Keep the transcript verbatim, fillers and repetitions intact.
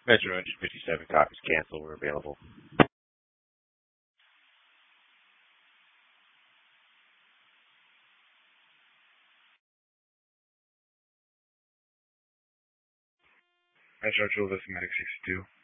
Metro one fifty-seven copies cancel were available. Metro two, Medic sixty-two.